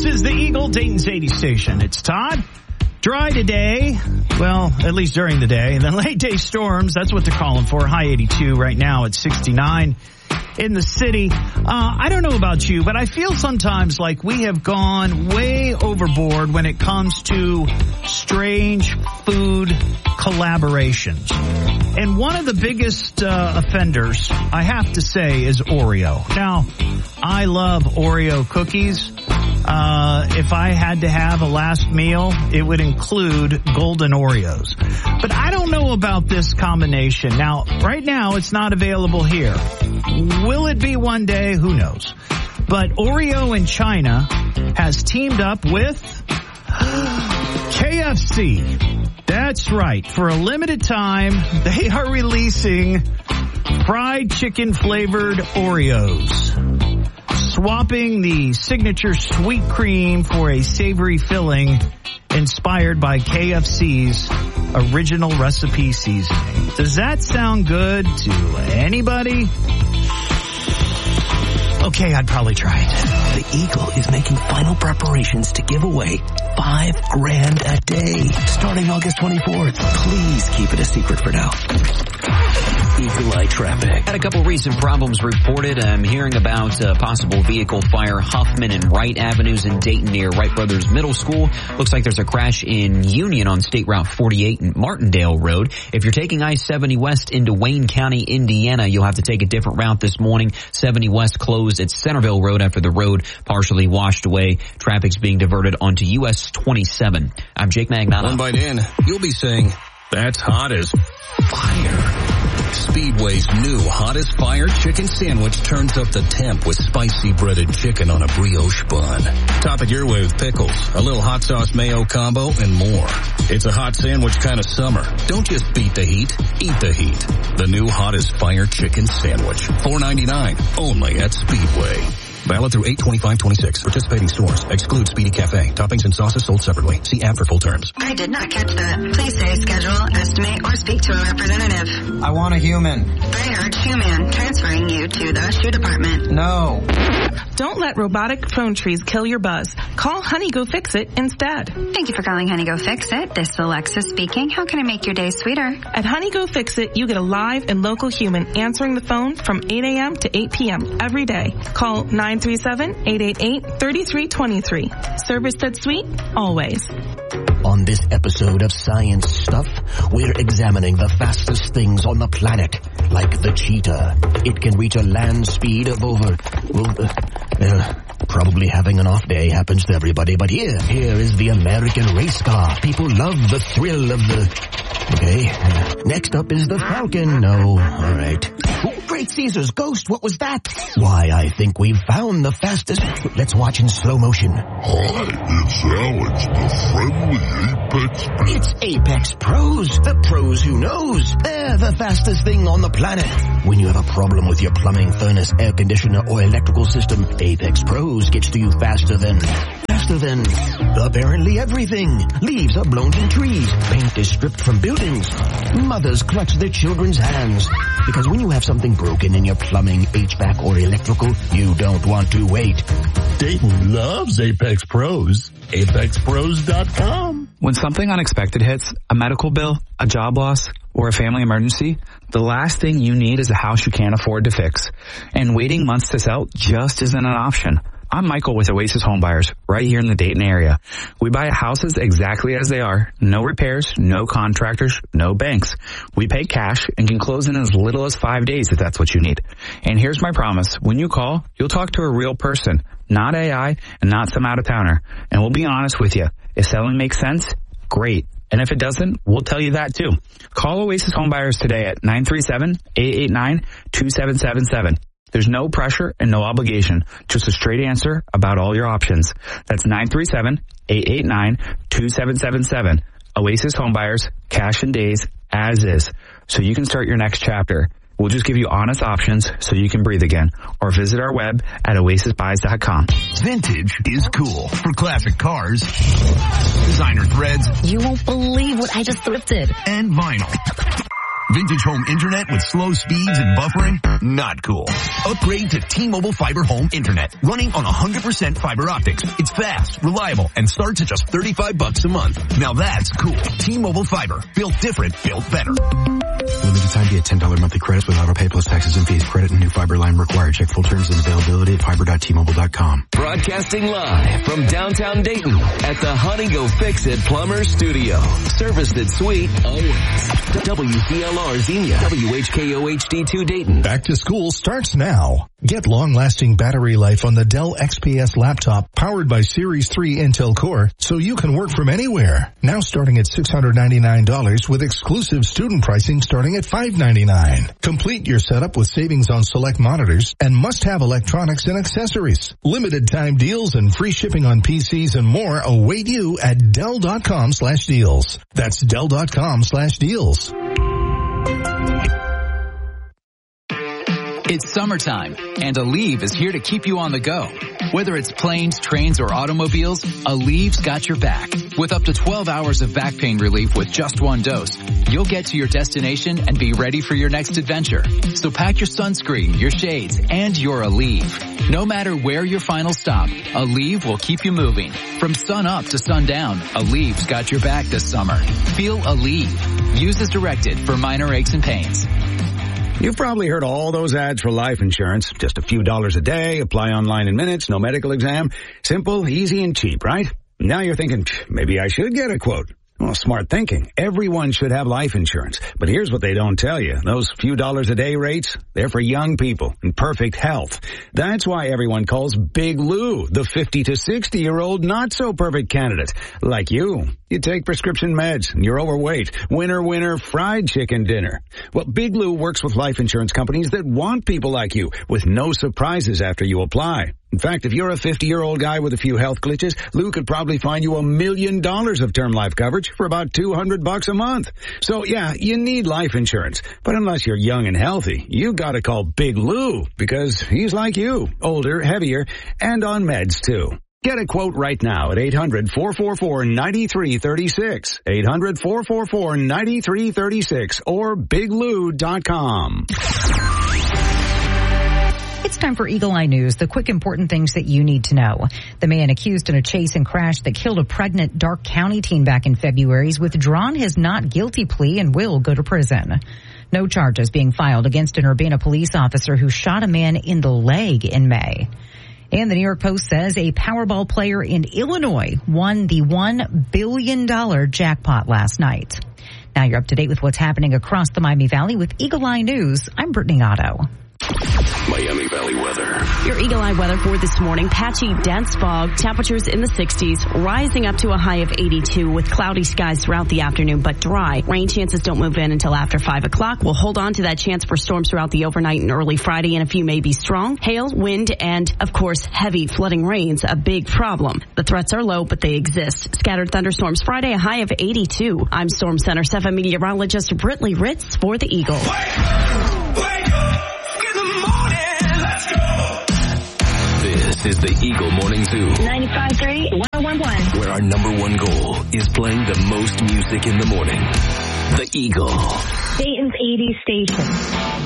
is the Eagle, Dayton's 80 station. It's Todd. Dry today. Well, at least during the day. And then late day storms, that's what they're calling for. High 82 right now at 69 in the city. I don't know about you, but I feel sometimes like we have gone way overboard when it comes to strange food collaborations. And one of the biggest offenders, I have to say, is Oreo. Now, I love Oreo cookies. If I had to have a last meal, it would include golden Oreos. But I don't know about this combination. Now, right now, it's not available here. Will it be one day? Who knows? But Oreo in China has teamed up with KFC. That's right. For a limited time, they are releasing fried chicken flavored Oreos, swapping the signature sweet cream for a savory filling inspired by KFC's original recipe seasoning. Does that sound good to anybody? Okay, I'd probably try it. The Eagle is making final preparations to give away $5,000 a day starting August 24th. Please keep it a secret for now. Eagle Eye traffic. Had a couple recent problems reported. I'm hearing about possible vehicle fire. Huffman and Wright Avenues in Dayton near Wright Brothers Middle School. Looks like there's a crash in Union on State Route 48 and Martindale Road. If you're taking I-70 West into Wayne County, Indiana, you'll have to take a different route this morning. 70 West closed at Centerville Road after the road partially washed away. Traffic's being diverted onto US 27. I'm Jake Magnotta. One bite in, you'll be saying, that's hot as fire. Speedway's new hottest fire chicken sandwich turns up the temp with spicy breaded chicken on a brioche bun. Top it your way with pickles, a little hot sauce mayo combo, and more. It's a hot sandwich kind of summer. Don't just beat the heat, eat the heat. The new hottest fire chicken sandwich. $4.99, only at Speedway. Valid through 8/25/26. Participating stores. Exclude Speedy Cafe. Toppings and sauces sold separately. See app for full terms. I did not catch that. Please say schedule, estimate, or speak to a representative. I want a human. I heard human. Transferring you to the shoe department. No. Don't let robotic phone trees kill your buzz. Call Honey Go Fix It instead. Thank you for calling Honey Go Fix It. This is Alexa speaking. How can I make your day sweeter? At Honey Go Fix It, you get a live and local human answering the phone from 8 a.m. to 8 p.m. every day. Call 937-888-3323. Service that's sweet, always. On this episode of Science Stuff, we're examining the fastest things on the planet, like the cheetah. It can reach a land speed of probably having an off day happens to everybody, but here is the American race car. People love the thrill of the... Okay, next up is the Falcon. No, all right. Oh, Great Caesar's ghost, what was that? Why, I think we've found the fastest... Let's watch in slow motion. Hi, it's Alex, the friendly Apex Pros. It's Apex Pros, the pros who knows. They're the fastest thing on the planet. When you have a problem with your plumbing, furnace, air conditioner, or electrical system, Apex Pros gets to you faster than apparently everything. Leaves are blown from trees. Paint is stripped from buildings. Mothers clutch their children's hands. Because when you have something broken in your plumbing, HVAC, or electrical, you don't want to wait. Dayton loves Apex Pros. ApexPros.com. When something unexpected hits, a medical bill, a job loss, or a family emergency, the last thing you need is a house you can't afford to fix. And waiting months to sell just isn't an option. I'm Michael with Oasis Homebuyers, right here in the Dayton area. We buy houses exactly as they are. No repairs, no contractors, no banks. We pay cash and can close in as little as 5 days if that's what you need. And here's my promise. When you call, you'll talk to a real person, not AI and not some out-of-towner. And we'll be honest with you. If selling makes sense, great. And if it doesn't, we'll tell you that too. Call Oasis Homebuyers today at 937-889-2777. There's no pressure and no obligation, just a straight answer about all your options. That's 937-889-2777. Oasis Homebuyers, cash in days, as is, so you can start your next chapter. We'll just give you honest options so you can breathe again. Or visit our web at oasisbuys.com. Vintage is cool. For classic cars, designer threads. You won't believe what I just thrifted. And vinyl. Vintage home internet with slow speeds and buffering? Not cool. Upgrade to T-Mobile Fiber Home Internet, running on 100% fiber optics. It's fast, reliable, and starts at just $35 a month. Now that's cool. T-Mobile Fiber. Built different, built better. Limited time via $10 monthly credits with auto pay plus taxes and fees. Credit and new fiber line required. Check full terms and availability at fiber.tmobile.com. Broadcasting live from downtown Dayton at the Honey Go Fix It Plumber Studio. Service that's sweet always. WCLR Xenia, WHKO HD2 Dayton. Back to school starts now. Get long-lasting battery life on the Dell XPS laptop powered by Series 3 Intel Core so you can work from anywhere. Now starting at $699 with exclusive student pricing starting at $599. Complete your setup with savings on select monitors and must-have electronics and accessories. Limited time deals and free shipping on PCs and more await you at Dell.com/deals. That's Dell.com/deals. It's summertime, and Aleve is here to keep you on the go. Whether it's planes, trains, or automobiles, Aleve's got your back. With up to 12 hours of back pain relief with just one dose, you'll get to your destination and be ready for your next adventure. So pack your sunscreen, your shades, and your Aleve. No matter where your final stop, Aleve will keep you moving. From sun up to sundown, Aleve's got your back this summer. Feel Aleve. Use as directed for minor aches and pains. You've probably heard all those ads for life insurance. Just a few dollars a day, apply online in minutes, no medical exam. Simple, easy, and cheap, right? Now you're thinking, maybe I should get a quote. Well, smart thinking. Everyone should have life insurance. But here's what they don't tell you. Those few dollars a day rates, they're for young people in perfect health. That's why everyone calls Big Lou the 50 to 60-year-old not-so-perfect candidate. Like you. You take prescription meds, and you're overweight. Winner, fried chicken dinner. Well, Big Lou works with life insurance companies that want people like you, with no surprises after you apply. In fact, if you're a 50-year-old guy with a few health glitches, Lou could probably find you $1 million of term life coverage for about $200 a month. So yeah, you need life insurance. But unless you're young and healthy, you gotta call Big Lou, because he's like you, older, heavier, and on meds too. Get a quote right now at 800-444-9336, 800-444-9336, or biglou.com. It's time for Eagle Eye News, the quick important things that you need to know. The man accused in a chase and crash that killed a pregnant Darke County teen back in February has withdrawn his not guilty plea and will go to prison. No charges being filed against an Urbana police officer who shot a man in the leg in May. And the New York Post says a Powerball player in Illinois won the $1 billion jackpot last night. Now you're up to date with what's happening across the Miami Valley with Eagle Eye News. I'm Brittany Otto. Miami Valley weather. Your Eagle Eye weather for this morning. Patchy, dense fog, temperatures in the 60s, rising up to a high of 82 with cloudy skies throughout the afternoon, but dry. Rain chances don't move in until after 5 o'clock. We'll hold on to that chance for storms throughout the overnight and early Friday, and a few may be strong. Hail, wind, and, of course, heavy flooding rains, a big problem. The threats are low, but they exist. Scattered thunderstorms Friday, a high of 82. I'm Storm Center 7 meteorologist Britley Ritz for the Eagle. This is the Eagle Morning Zoo. 95.3, 101.1. Where our number one goal is playing the most music in the morning. The Eagle. Dayton's 80s station.